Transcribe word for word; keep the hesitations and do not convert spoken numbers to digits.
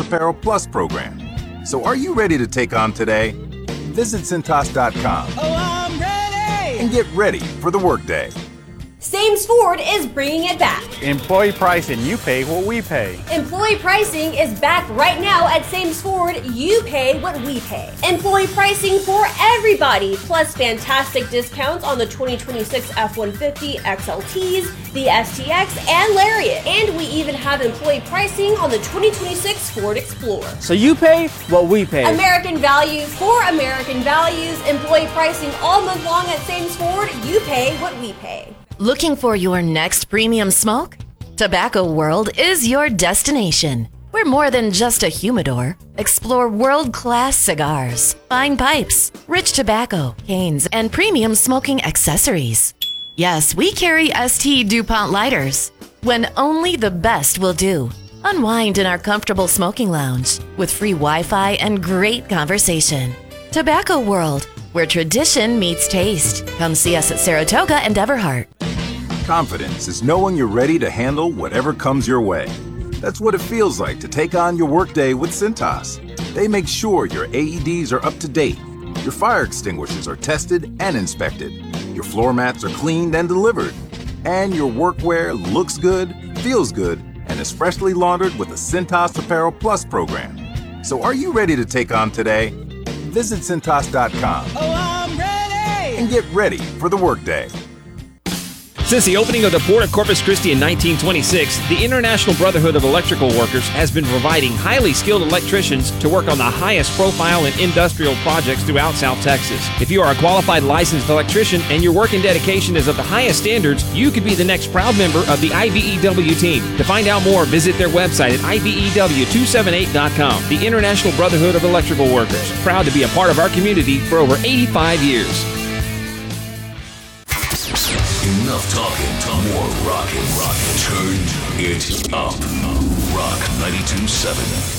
Apparel Plus program. So are you ready to take on today? Visit Cintas dot com. Oh, I'm ready! And get ready for the workday. Sames Ford is bringing it back. Employee pricing, you pay what we pay. Employee pricing is back right now at Sames Ford. You pay what we pay. Employee pricing for everybody, plus fantastic discounts on the twenty twenty-six F one fifty X L Ts, the S T X, and Lariat. And we even have employee pricing on the twenty twenty-six Ford Explorer. So you pay what we pay. American values for American values. Employee pricing all month long at Sames Ford. You pay what we pay. Looking for your next premium smoke? Tobacco World is your destination. We're more than just a humidor. Explore world-class cigars, fine pipes, rich tobacco, canes, and premium smoking accessories. Yes, we carry S T DuPont lighters, when only the best will do. Unwind in our comfortable smoking lounge with free Wi-Fi and great conversation. Tobacco World, where tradition meets taste. Come see us at Saratoga and Everhart. Confidence is knowing you're ready to handle whatever comes your way. That's what it feels like to take on your workday with Cintas. They make sure your A E Ds are up to date, your fire extinguishers are tested and inspected, your floor mats are cleaned and delivered, and your workwear looks good, feels good, and is freshly laundered with the Cintas Apparel Plus program. So are you ready to take on today? Visit Cintas dot com. Oh, I'm ready! And get ready for the workday. Since the opening of the Port of Corpus Christi in nineteen twenty-six, the International Brotherhood of Electrical Workers has been providing highly skilled electricians to work on the highest profile and industrial projects throughout South Texas. If you are a qualified licensed electrician and your work and dedication is of the highest standards, you could be the next proud member of the I B E W team. To find out more, visit their website at I B E W two seventy-eight dot com. The International Brotherhood of Electrical Workers, proud to be a part of our community for over eighty-five years. Enough talking, more rockin', rockin'. Turn it up. Rock ninety-two point seven.